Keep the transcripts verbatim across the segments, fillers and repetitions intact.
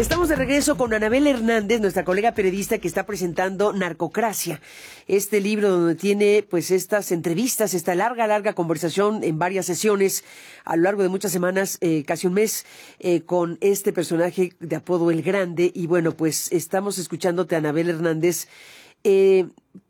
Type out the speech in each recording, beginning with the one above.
Estamos de regreso con Anabel Hernández, nuestra colega periodista que está presentando Narcocracia, este libro donde tiene pues estas entrevistas, esta larga, larga conversación en varias sesiones a lo largo de muchas semanas, eh, casi un mes, eh, con este personaje de apodo El Grande. Y bueno, pues estamos escuchándote, Anabel Hernández. Eh,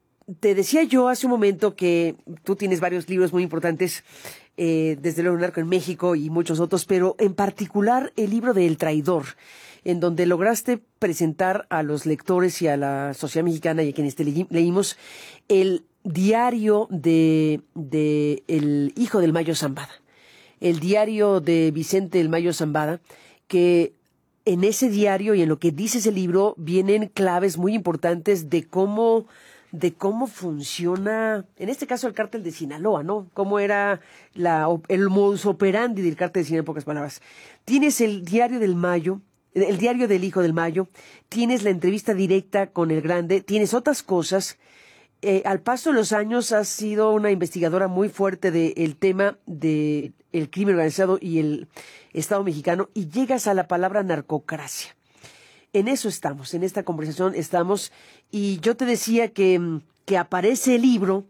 te decía yo hace un momento que tú tienes varios libros muy importantes, eh, desde luego Narco en México y muchos otros, pero en particular el libro de El Traidor, en donde lograste presentar a los lectores y a la sociedad mexicana y a quienes te le leímos el diario de, de el hijo del Mayo Zambada, el diario de Vicente el Mayo Zambada, que en ese diario y en lo que dice ese libro vienen claves muy importantes de cómo de cómo funciona, en este caso, el cártel de Sinaloa, ¿no? Cómo era la, el modus operandi del cártel de Sinaloa, en pocas palabras. Tienes el diario del Mayo, el diario del hijo del Mayo, tienes la entrevista directa con El Grande, tienes otras cosas. Eh, al paso de los años has sido una investigadora muy fuerte del tema del crimen organizado y el Estado mexicano, y llegas a la palabra narcocracia. En eso estamos, en esta conversación estamos, y yo te decía que, que aparece el libro,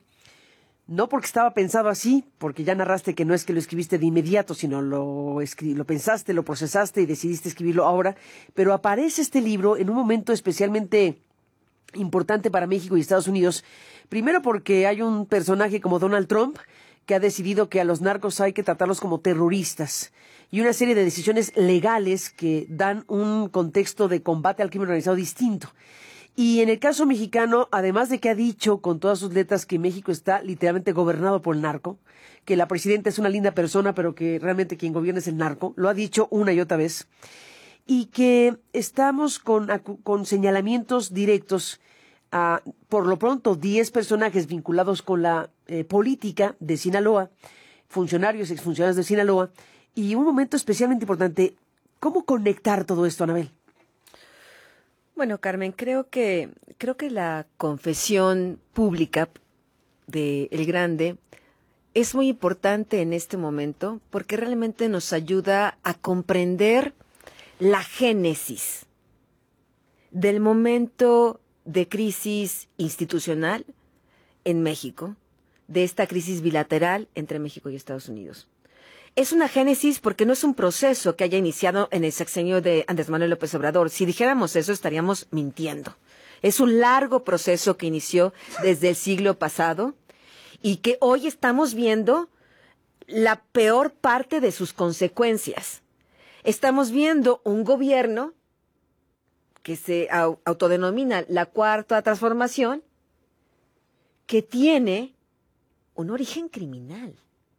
no porque estaba pensado así, porque ya narraste que no es que lo escribiste de inmediato, sino lo, escri- lo pensaste, lo procesaste y decidiste escribirlo ahora, pero aparece este libro en un momento especialmente importante para México y Estados Unidos, primero porque hay un personaje como Donald Trump que ha decidido que a los narcos hay que tratarlos como terroristas, y una serie de decisiones legales que dan un contexto de combate al crimen organizado distinto. Y en el caso mexicano, además de que ha dicho con todas sus letras que México está literalmente gobernado por el narco, que la presidenta es una linda persona, pero que realmente quien gobierna es el narco, lo ha dicho una y otra vez, y que estamos con, con señalamientos directos a, por lo pronto, diez personajes vinculados con la eh, política de Sinaloa, funcionarios, exfuncionarios de Sinaloa, y un momento especialmente importante. ¿Cómo conectar todo esto, Anabel? Bueno, Carmen, creo que creo que la confesión pública de El Grande es muy importante en este momento porque realmente nos ayuda a comprender la génesis del momento de crisis institucional en México, de esta crisis bilateral entre México y Estados Unidos. Es una génesis porque no es un proceso que haya iniciado en el sexenio de Andrés Manuel López Obrador. Si dijéramos eso, estaríamos mintiendo. Es un largo proceso que inició desde el siglo pasado y que hoy estamos viendo la peor parte de sus consecuencias. Estamos viendo un gobierno que se autodenomina la Cuarta Transformación, que tiene un origen criminal.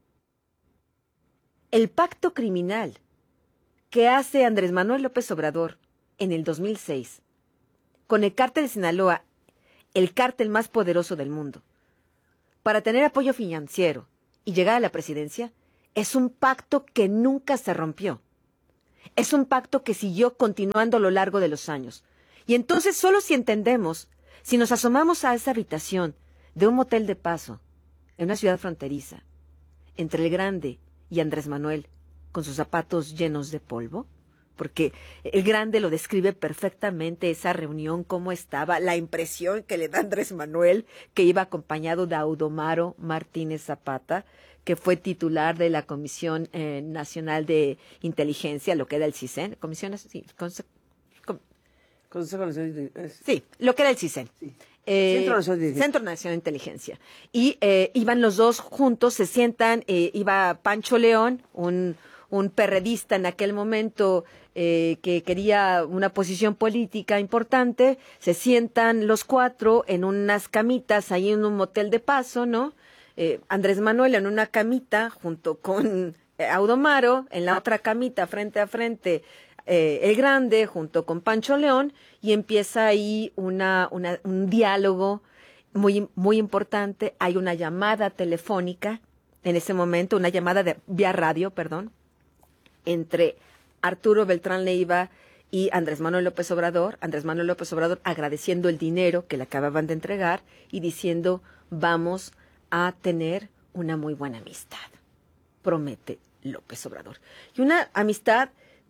El pacto criminal que hace Andrés Manuel López Obrador en el dos mil seis con el cártel de Sinaloa, el cártel más poderoso del mundo, para tener apoyo financiero y llegar a la presidencia, es un pacto que nunca se rompió. Es un pacto que siguió continuando a lo largo de los años. Y entonces, solo si entendemos, si nos asomamos a esa habitación de un motel de paso, en una ciudad fronteriza, entre El Grande y Andrés Manuel, con sus zapatos llenos de polvo, porque El Grande lo describe perfectamente, esa reunión, cómo estaba, la impresión que le da Andrés Manuel, que iba acompañado de Audomaro Martínez Zapata, que fue titular de la Comisión eh, Nacional de Inteligencia, lo que era el CISEN, Comisión, sí, Conse Com Consejo Nacional de... sí, lo que era el CISEN. Sí. Eh, Centro Nacional de Inteligencia. Centro Nacional de Inteligencia. Y eh, iban los dos juntos, se sientan, eh, iba Pancho León, un, un perredista en aquel momento eh, que quería una posición política importante, se sientan los cuatro en unas camitas ahí en un motel de paso, ¿no? Eh, Andrés Manuel en una camita junto con eh, Audomaro, en la otra camita frente a frente eh, El Grande junto con Pancho León, y empieza ahí una, una, un diálogo muy, muy importante. Hay una llamada telefónica en ese momento, una llamada de, vía radio, perdón, entre Arturo Beltrán Leiva y Andrés Manuel López Obrador. Andrés Manuel López Obrador agradeciendo el dinero que le acababan de entregar y diciendo: vamos a tener una muy buena amistad, promete López Obrador. Y una amistad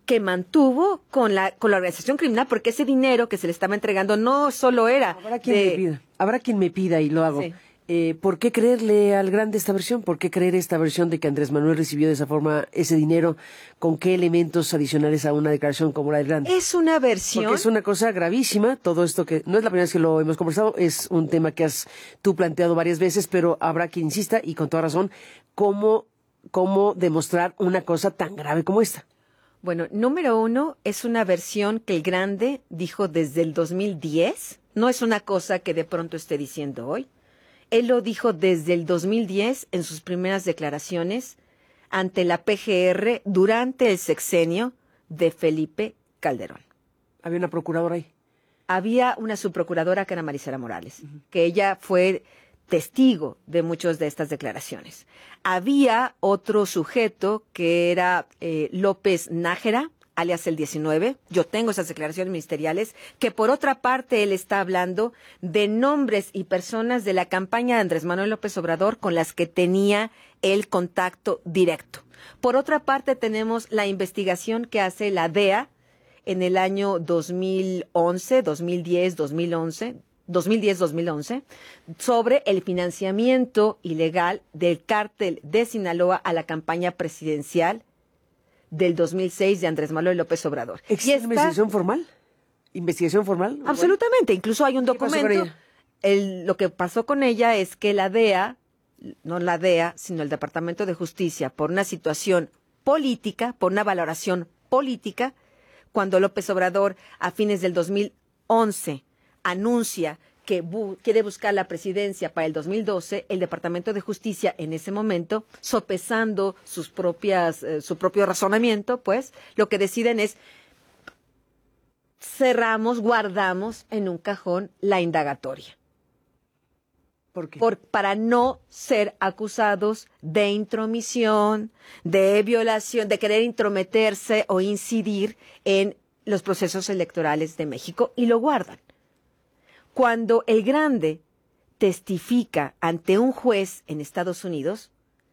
que mantuvo con la, con la organización criminal, porque ese dinero que se le estaba entregando no solo era... Habrá quien de... me pida, habrá quien me pida y lo hago. Sí. Eh, ¿Por qué creerle al Grande esta versión? ¿Por qué creer esta versión de que Andrés Manuel recibió de esa forma ese dinero? ¿Con qué elementos adicionales a una declaración como la del Grande? Es una versión... Porque es una cosa gravísima, todo esto que no es la primera vez que lo hemos conversado, es un tema que has tú planteado varias veces, pero habrá quien insista, y con toda razón, cómo, cómo demostrar una cosa tan grave como esta. Bueno, número uno, es una versión que el Grande dijo desde el dos mil diez, no es una cosa que de pronto esté diciendo hoy. Él lo dijo desde el dos mil diez en sus primeras declaraciones ante la P G R durante el sexenio de Felipe Calderón. Había una procuradora ahí. Había una subprocuradora que era Marisela Morales, uh-huh. que ella fue testigo de muchas de estas declaraciones. Había otro sujeto que era eh, López Nájera, alias el diecinueve. Yo tengo esas declaraciones ministeriales, que por otra parte él está hablando de nombres y personas de la campaña de Andrés Manuel López Obrador con las que tenía el contacto directo. Por otra parte tenemos la investigación que hace la D E A en el año dos mil once, dos mil diez, dos mil once, dos mil diez, dos mil once, sobre el financiamiento ilegal del cártel de Sinaloa a la campaña presidencial del dos mil seis de Andrés Manuel López Obrador. ¿Existe esta... investigación formal? ¿Investigación formal? Absolutamente. Bueno. Incluso hay un documento. ¿Qué pasó con ella? El, lo que pasó con ella es que la D E A, no la D E A, sino el Departamento de Justicia, por una situación política, por una valoración política, cuando López Obrador, a fines del dos mil once, anuncia que bu quiere buscar la presidencia para el dos mil doce, el Departamento de Justicia en ese momento, sopesando sus propias, eh, su propio razonamiento, pues, lo que deciden es cerramos, guardamos en un cajón la indagatoria. ¿Por qué? Por, para no ser acusados de intromisión, de violación, de querer intrometerse o incidir en los procesos electorales de México, y lo guardan. Cuando el Grande testifica ante un juez en Estados Unidos,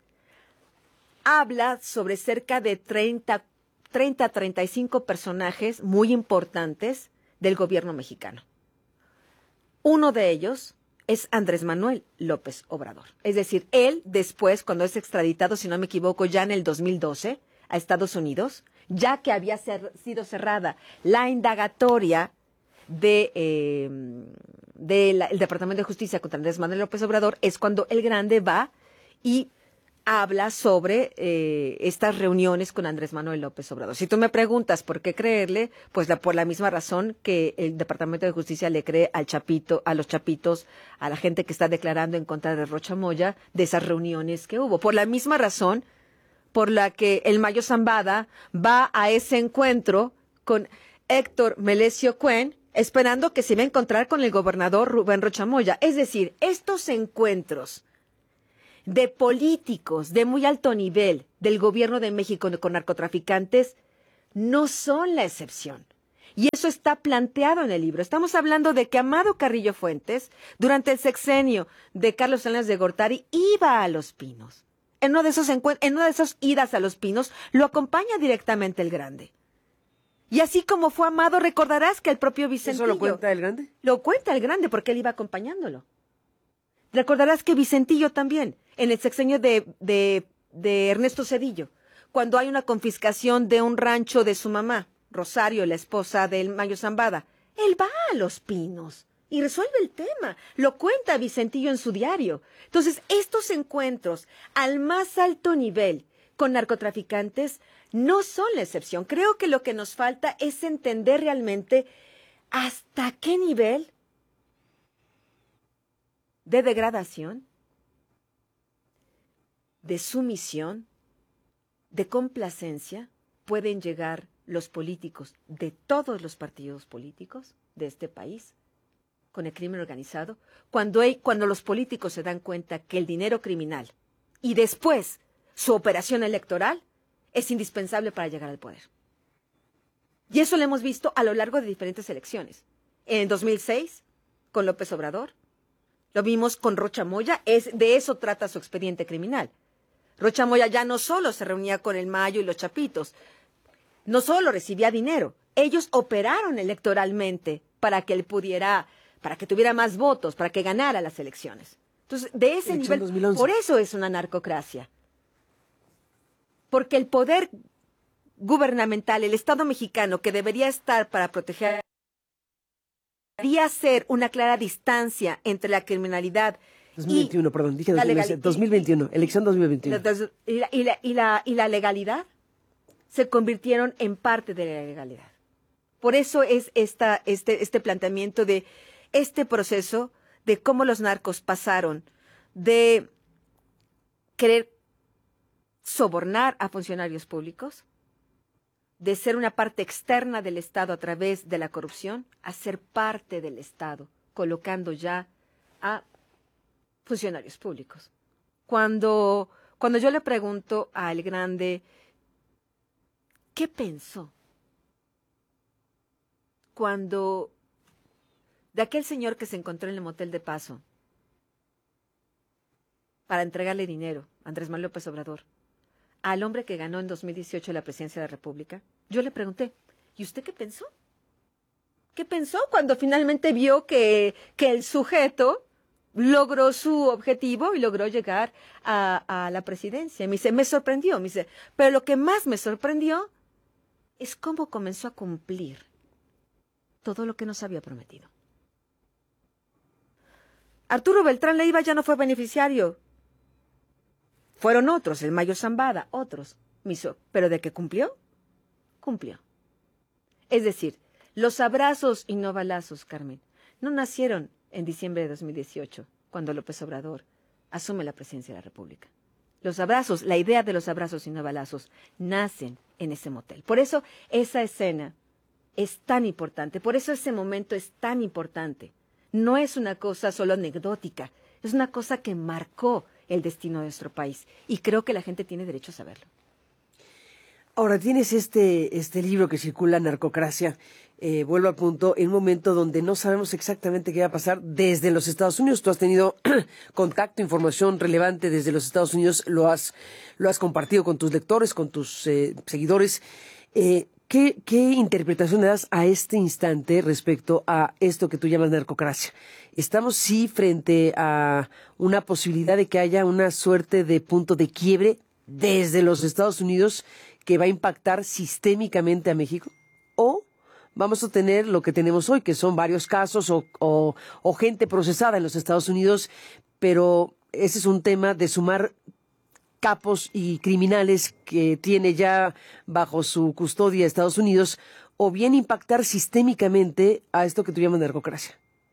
habla sobre cerca de treinta, treinta a treinta y cinco personajes muy importantes del gobierno mexicano. Uno de ellos es Andrés Manuel López Obrador. Es decir, él después, cuando es extraditado, si no me equivoco, ya en el dos mil doce a Estados Unidos, ya que había cer- sido cerrada la indagatoria de, eh, de la, el Departamento de Justicia contra Andrés Manuel López Obrador, es cuando el Grande va y habla sobre eh, estas reuniones con Andrés Manuel López Obrador. Si tú me preguntas por qué creerle, pues la, por la misma razón que el Departamento de Justicia le cree al Chapito, a los Chapitos, a la gente que está declarando en contra de Rocha Moya, de esas reuniones que hubo. Por la misma razón por la que el Mayo Zambada va a ese encuentro con Héctor Melesio Cuen, esperando que se iba a encontrar con el gobernador Rubén Rocha Moya. Es decir, estos encuentros de políticos de muy alto nivel del gobierno de México con narcotraficantes no son la excepción. Y eso está planteado en el libro. Estamos hablando de que Amado Carrillo Fuentes, durante el sexenio de Carlos Salinas de Gortari, iba a Los Pinos. En uno de esos encuentros, en una de esas idas a Los Pinos, lo acompaña directamente el Grande. Y así como fue Amado, recordarás que el propio Vicentillo... ¿Eso lo cuenta el Grande? Lo cuenta el Grande porque él iba acompañándolo. Recordarás que Vicentillo también, en el sexenio de, de, de Ernesto Zedillo, cuando hay una confiscación de un rancho de su mamá, Rosario, la esposa del Mayo Zambada, él va a Los Pinos y resuelve el tema. Lo cuenta Vicentillo en su diario. Entonces, estos encuentros al más alto nivel con narcotraficantes no son la excepción. Creo que lo que nos falta es entender realmente hasta qué nivel de degradación, de sumisión, de complacencia pueden llegar los políticos de todos los partidos políticos de este país con el crimen organizado, cuando, hay, cuando los políticos se dan cuenta que el dinero criminal y después su operación electoral es indispensable para llegar al poder. Y eso lo hemos visto a lo largo de diferentes elecciones. En el dos mil seis, con López Obrador, lo vimos con Rocha Moya, es, de eso trata su expediente criminal. Rocha Moya ya no solo se reunía con el Mayo y los Chapitos, no solo recibía dinero, ellos operaron electoralmente para que él pudiera, para que tuviera más votos, para que ganara las elecciones. Entonces, de ese Elección nivel, dos mil once. por eso es una narcocracia. Porque el poder gubernamental, el Estado mexicano, que debería estar para proteger, debería ser una clara distancia entre la criminalidad dos mil veintiuno, y perdón, dije la dos mil once, legal- dos mil veintiuno, elección dos mil veintiuno. y la, y, la, y, la, y la legalidad se convirtieron en parte de la legalidad. Por eso es esta, este, este planteamiento de este proceso de cómo los narcos pasaron de querer sobornar a funcionarios públicos, de ser una parte externa del Estado a través de la corrupción, a ser parte del Estado, colocando ya a funcionarios públicos. Cuando, cuando yo le pregunto a El Grande, ¿qué pensó cuando de aquel señor que se encontró en el motel de Paso para entregarle dinero, Andrés Manuel López Obrador, al hombre que ganó en dos mil dieciocho la presidencia de la República? Yo le pregunté, ¿y usted qué pensó? ¿Qué pensó cuando finalmente vio que, que el sujeto logró su objetivo y logró llegar a, a la presidencia? Me dice, me sorprendió, me dice, pero lo que más me sorprendió es cómo comenzó a cumplir todo lo que nos había prometido. Arturo Beltrán Leiva ya no fue beneficiario. Fueron otros, el Mayo Zambada, otros. Me hizo, pero de que cumplió, cumplió. Es decir, los abrazos y no balazos, Carmen, no nacieron en diciembre de dos mil dieciocho, cuando López Obrador asume la presidencia de la República. Los abrazos, la idea de los abrazos y no balazos, nacen en ese motel. Por eso esa escena es tan importante, por eso ese momento es tan importante. No es una cosa solo anecdótica, es una cosa que marcó el destino de nuestro país. Y creo que la gente tiene derecho a saberlo. Ahora, tienes este, este libro que circula, Narcocracia, eh, vuelvo al punto, en un momento donde no sabemos exactamente qué va a pasar desde los Estados Unidos. Tú has tenido contacto, información relevante desde los Estados Unidos, lo has, lo has compartido con tus lectores, con tus eh, seguidores. Eh, ¿qué, ¿Qué interpretación le das a este instante respecto a esto que tú llamas narcocracia? ¿Estamos sí frente a una posibilidad de que haya una suerte de punto de quiebre desde los Estados Unidos que va a impactar sistémicamente a México? ¿O vamos a tener lo que tenemos hoy, que son varios casos o, o, o gente procesada en los Estados Unidos, pero ese es un tema de sumar capos y criminales que tiene ya bajo su custodia Estados Unidos, o bien impactar sistémicamente a esto que tú llamas narcocracia?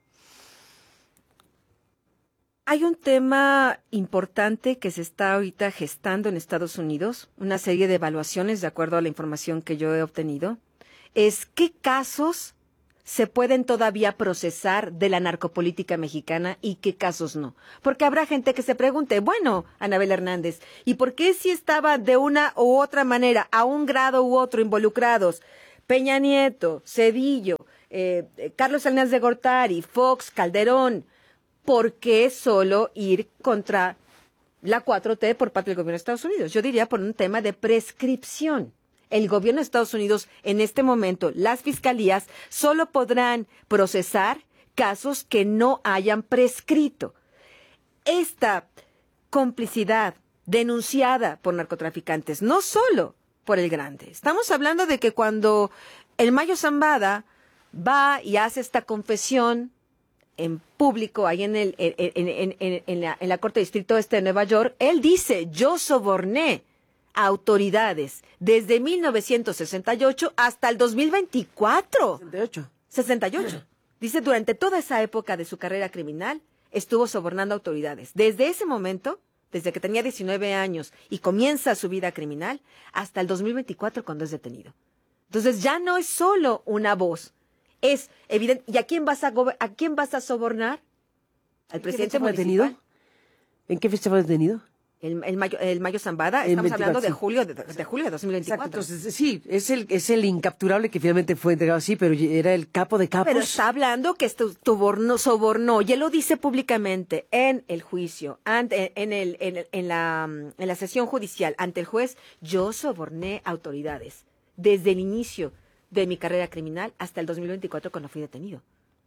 Hay un tema importante que se está ahorita gestando en Estados Unidos, una serie de evaluaciones de acuerdo a la información que yo he obtenido, es qué casos se pueden todavía procesar de la narcopolítica mexicana y qué casos no. Porque habrá gente que se pregunte, bueno, Anabel Hernández, ¿y por qué si estaba de una u otra manera, a un grado u otro involucrados, Peña Nieto, Cedillo, eh, Carlos Salinas de Gortari, Fox, Calderón, ¿por qué solo ir contra la cuatro T por parte del gobierno de Estados Unidos? Yo diría por un tema de prescripción. El gobierno de Estados Unidos, en este momento, las fiscalías solo podrán procesar casos que no hayan prescrito. Esta complicidad denunciada por narcotraficantes, no solo por El Grande. Estamos hablando de que cuando el Mayo Zambada va y hace esta confesión en público, ahí en, el, en, en, en, en, la, en la Corte de Distrito Este de Nueva York, él dice, yo soborné a autoridades desde mil novecientos sesenta y ocho hasta el dos mil veinticuatro. sesenta y ocho. sesenta y ocho. Dice, durante toda esa época de su carrera criminal, estuvo sobornando autoridades. Desde ese momento, desde que tenía diecinueve años y comienza su vida criminal, hasta el dos mil veinticuatro cuando es detenido. Entonces ya no es solo una voz, es evidente. ¿Y a quién vas a, a quién vas a sobornar? Al presidente fue municipal. detenido? ¿En qué fecha fue detenido? El, el, Mayo, el Mayo Zambada, El estamos veinticuatro, hablando de sí. julio de, de julio de dos mil veinticuatro. Exacto, entonces sí, es el, es el incapturable que finalmente fue entregado así, pero era el capo de capos. Pero está hablando que esto sobornó, sobornó, y él lo dice públicamente en el juicio, ante, en, el, en, en, la, en la sesión judicial ante el juez, yo soborné autoridades. desde el inicio de mi carrera criminal hasta el dos mil veinticuatro cuando fui detenido.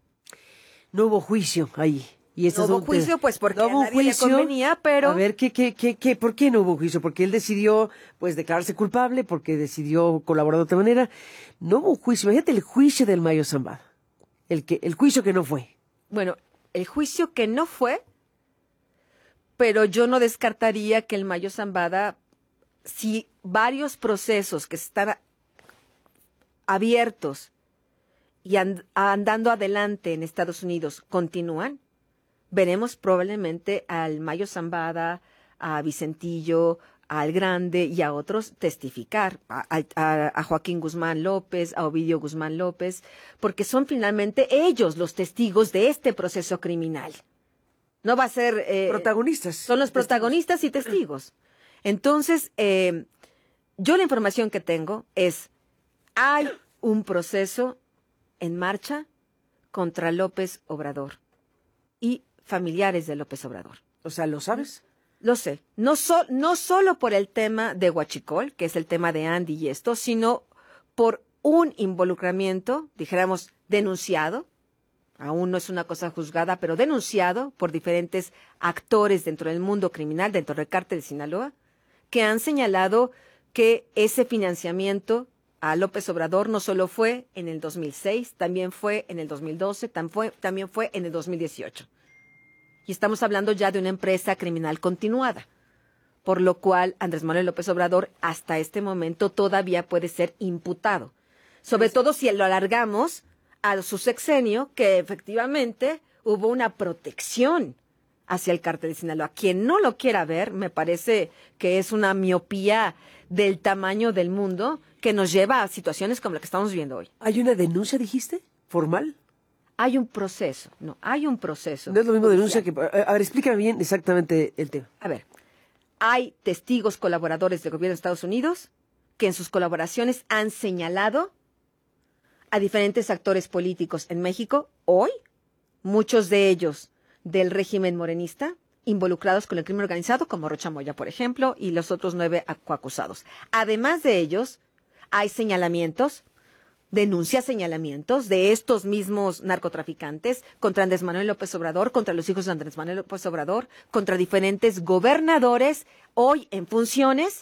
No hubo juicio ahí. Y no hubo juicio, pues porque no hubo a nadie juicio, le convenía, pero... A ver, ¿qué, qué, qué, qué, ¿por qué no hubo juicio? Porque él decidió, pues, declararse culpable, porque decidió colaborar de otra manera. No hubo juicio. Imagínate el juicio del Mayo Zambada. El, que, el juicio que no fue. Bueno, el juicio que no fue, pero yo no descartaría que el Mayo Zambada, si varios procesos que están abiertos y and, andando adelante en Estados Unidos continúan, veremos probablemente al Mayo Zambada, a Vicentillo, al Grande y a otros testificar, a, a, a Joaquín Guzmán López, a Ovidio Guzmán López, porque son finalmente ellos los testigos de este proceso criminal. No va a ser... Eh, protagonistas. Son los protagonistas testigos. y testigos. Entonces, eh, yo la información que tengo es, hay un proceso en marcha contra López Obrador y familiares de López Obrador. O sea, ¿lo sabes? Lo sé. No, so, no solo por el tema de Huachicol, que es el tema de Andy y esto, sino por un involucramiento, dijéramos, denunciado, aún no es una cosa juzgada, pero denunciado por diferentes actores dentro del mundo criminal, dentro del cártel de Sinaloa, que han señalado que ese financiamiento a López Obrador no solo fue en el dos mil seis, también fue en el dos mil doce, tam fue, también fue en el dos mil dieciocho. Y estamos hablando ya de una empresa criminal continuada, por lo cual Andrés Manuel López Obrador hasta este momento todavía puede ser imputado, sobre todo si lo alargamos a su sexenio, que efectivamente hubo una protección hacia el cártel de Sinaloa. Quien no lo quiera ver, me parece que es una miopía del tamaño del mundo que nos lleva a situaciones como la que estamos viendo hoy. ¿Hay una denuncia, dijiste, formal? Hay un proceso, no, hay un proceso. No es lo mismo denuncia que... A ver, explícame bien exactamente el tema. A ver, hay testigos colaboradores del gobierno de Estados Unidos que en sus colaboraciones han señalado a diferentes actores políticos en México, hoy, muchos de ellos del régimen morenista, involucrados con el crimen organizado, como Rocha Moya, por ejemplo, y los otros nueve coacusados. Además de ellos, hay señalamientos, denuncias, señalamientos de estos mismos narcotraficantes contra Andrés Manuel López Obrador, contra los hijos de Andrés Manuel López Obrador, contra diferentes gobernadores, hoy en funciones,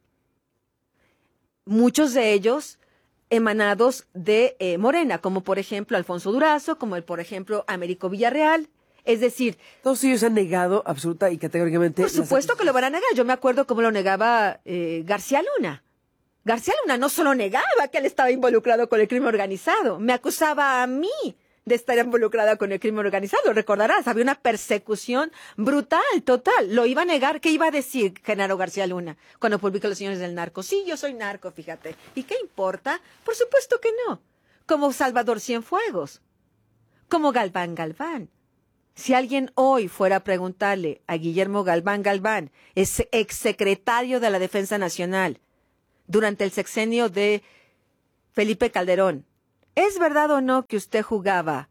muchos de ellos emanados de eh, Morena, como por ejemplo Alfonso Durazo, como el, por ejemplo Américo Villarreal. Es decir, todos ellos han negado absoluta y categóricamente. Por supuesto que lo van a negar. Yo me acuerdo cómo lo negaba eh, García Luna. García Luna no solo negaba que él estaba involucrado con el crimen organizado, me acusaba a mí de estar involucrada con el crimen organizado. Recordarás, había una persecución brutal, total. Lo iba a negar. ¿Qué iba a decir Genaro García Luna cuando publicó Los Señores del Narco? Sí, yo soy narco, fíjate. ¿Y qué importa? Por supuesto que no. Como Salvador Cienfuegos, como Galván Galván. Si alguien hoy fuera a preguntarle a Guillermo Galván Galván, ese exsecretario de la Defensa Nacional, durante el sexenio de Felipe Calderón, ¿es verdad o no que usted jugaba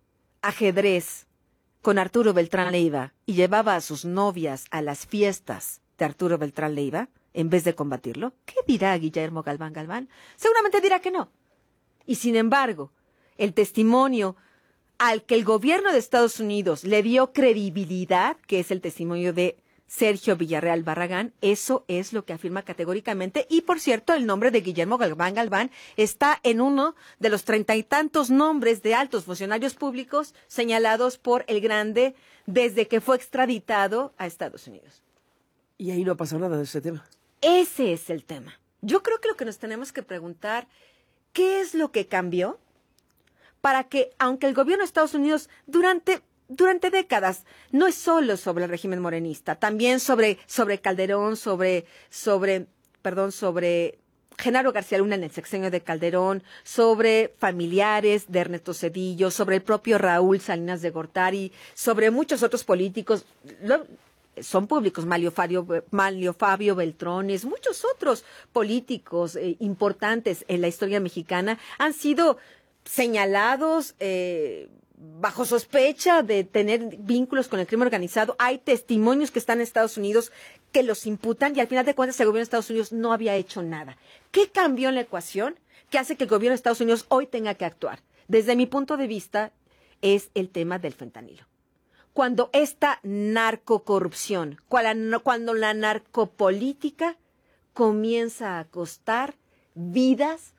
ajedrez con Arturo Beltrán Leiva y llevaba a sus novias a las fiestas de Arturo Beltrán Leiva en vez de combatirlo? ¿Qué dirá Guillermo Galván Galván? Seguramente dirá que no. Y sin embargo, el testimonio al que el gobierno de Estados Unidos le dio credibilidad, que es el testimonio de Sergio Villarreal Barragán, eso es lo que afirma categóricamente. Y, por cierto, el nombre de Guillermo Galván Galván está en uno de los treinta y tantos nombres de altos funcionarios públicos señalados por el Grande desde que fue extraditado a Estados Unidos. Y ahí no ha pasado nada de ese tema. Ese es el tema. Yo creo que lo que nos tenemos que preguntar, ¿qué es lo que cambió para que, aunque el gobierno de Estados Unidos durante... Durante décadas, no es solo sobre el régimen morenista, también sobre, sobre Calderón, sobre, sobre, perdón, sobre Genaro García Luna en el sexenio de Calderón, sobre familiares de Ernesto Zedillo, sobre el propio Raúl Salinas de Gortari, sobre muchos otros políticos, lo, son públicos, Manlio Fabio, Manlio Fabio Beltrones, muchos otros políticos eh, importantes en la historia mexicana han sido señalados, eh, bajo sospecha de tener vínculos con el crimen organizado. Hay testimonios que están en Estados Unidos que los imputan y al final de cuentas el gobierno de Estados Unidos no había hecho nada. ¿Qué cambió en la ecuación que hace que el gobierno de Estados Unidos hoy tenga que actuar? Desde mi punto de vista es el tema del fentanilo. Cuando esta narcocorrupción, cuando la narcopolítica comienza a costar vidas,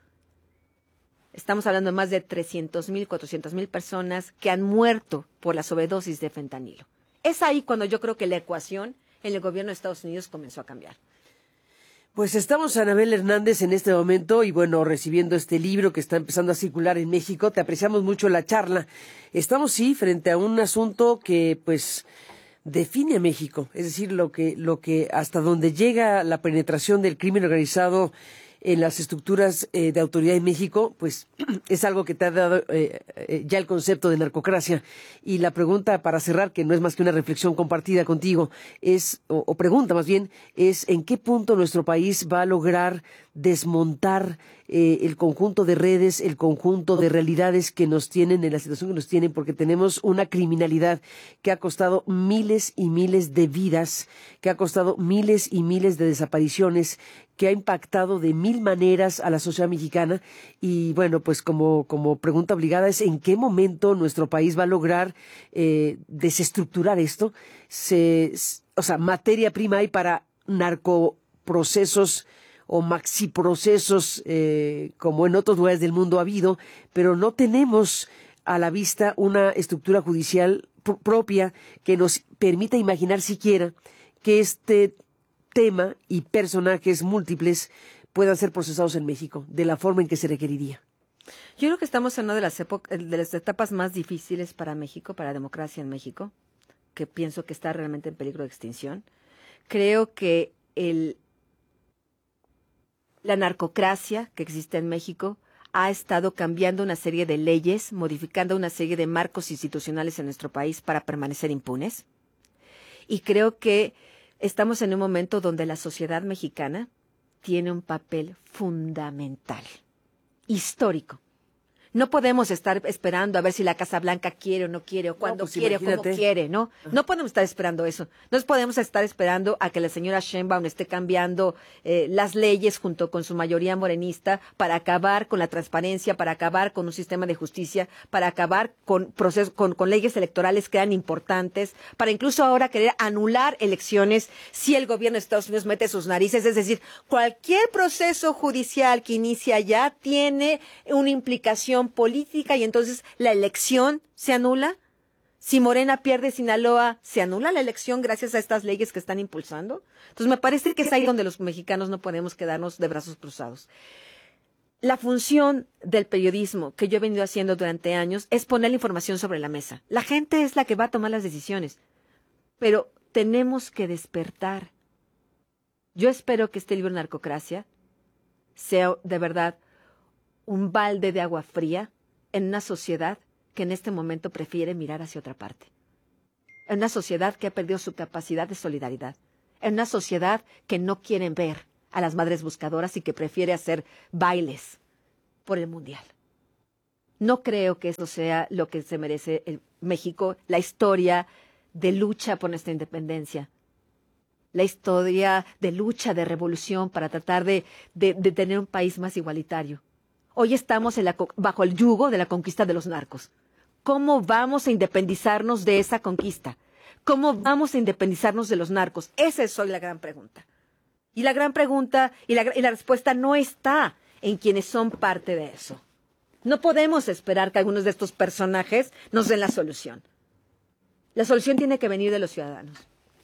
estamos hablando de más de trescientos mil, cuatrocientas mil personas que han muerto por la sobredosis de fentanilo. Es ahí cuando yo creo que la ecuación en el gobierno de Estados Unidos comenzó a cambiar. Pues estamos, Anabel Hernández, en este momento y bueno, recibiendo este libro que está empezando a circular en México. Te apreciamos mucho la charla. Estamos, sí, frente a un asunto que, pues, define a México. Es decir, lo que, lo que hasta donde llega la penetración del crimen organizado en las estructuras eh, de autoridad en México, pues es algo que te ha dado eh, eh, ya el concepto de narcocracia. Y la pregunta para cerrar, que no es más que una reflexión compartida contigo, es, o, o pregunta más bien, es en qué punto nuestro país va a lograr desmontar eh, el conjunto de redes, el conjunto de realidades que nos tienen, en la situación que nos tienen, porque tenemos una criminalidad que ha costado miles y miles de vidas, que ha costado miles y miles de desapariciones, que ha impactado de mil maneras a la sociedad mexicana. Y bueno, pues como, como pregunta obligada es en qué momento nuestro país va a lograr eh, desestructurar esto. Se, o sea, materia prima hay para narcoprocesos o maxiprocesos eh, como en otros lugares del mundo ha habido, pero no tenemos a la vista una estructura judicial pr- propia que nos permita imaginar siquiera que este tema y personajes múltiples puedan ser procesados en México de la forma en que se requeriría. Yo creo que estamos en una de las, de las etapas más difíciles para México, para la democracia en México, que pienso que está realmente en peligro de extinción. Creo que el, la narcocracia que existe en México ha estado cambiando una serie de leyes, modificando una serie de marcos institucionales en nuestro país para permanecer impunes. Y creo que estamos en un momento donde la sociedad mexicana tiene un papel fundamental, histórico. No podemos estar esperando a ver si la Casa Blanca quiere o no quiere, o cuándo no, pues quiere, o cómo quiere, ¿no? No podemos estar esperando eso. No podemos estar esperando a que la señora Sheinbaum esté cambiando eh, las leyes junto con su mayoría morenista para acabar con la transparencia, para acabar con un sistema de justicia, para acabar con, procesos, con, con leyes electorales que eran importantes, para incluso ahora querer anular elecciones si el gobierno de Estados Unidos mete sus narices. Es decir, cualquier proceso judicial que inicia ya tiene una implicación política y entonces la elección se anula. Si Morena pierde Sinaloa, ¿se anula la elección gracias a estas leyes que están impulsando? Entonces me parece que es ahí donde los mexicanos no podemos quedarnos de brazos cruzados. La función del periodismo que yo he venido haciendo durante años es poner la información sobre la mesa. La gente es la que va a tomar las decisiones, pero tenemos que despertar. Yo espero que este libro Narcocracia sea de verdad un balde de agua fría en una sociedad que en este momento prefiere mirar hacia otra parte. En una sociedad que ha perdido su capacidad de solidaridad. En una sociedad que no quiere ver a las madres buscadoras y que prefiere hacer bailes por el mundial. No creo que eso sea lo que se merece el México, la historia de lucha por nuestra independencia. La historia de lucha, de revolución para tratar de, de, de tener un país más igualitario. Hoy estamos en la, bajo el yugo de la conquista de los narcos. ¿Cómo vamos a independizarnos de esa conquista? ¿Cómo vamos a independizarnos de los narcos? Esa es hoy la gran pregunta. Y la gran pregunta y la, y la respuesta no está en quienes son parte de eso. No podemos esperar que algunos de estos personajes nos den la solución. La solución tiene que venir de los ciudadanos.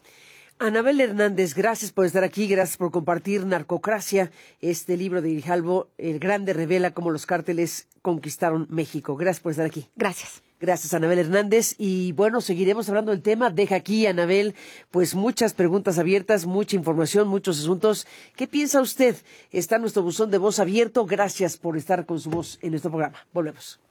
Anabel Hernández, gracias por estar aquí, gracias por compartir Narcocracia, este libro de Grijalvo, El Grande revela cómo los cárteles conquistaron México. Gracias por estar aquí. Gracias. Gracias, Anabel Hernández. Y bueno, seguiremos hablando del tema. Deja aquí, Anabel, pues muchas preguntas abiertas, mucha información, muchos asuntos. ¿Qué piensa usted? Está nuestro buzón de voz abierto. Gracias por estar con su voz en nuestro programa. Volvemos.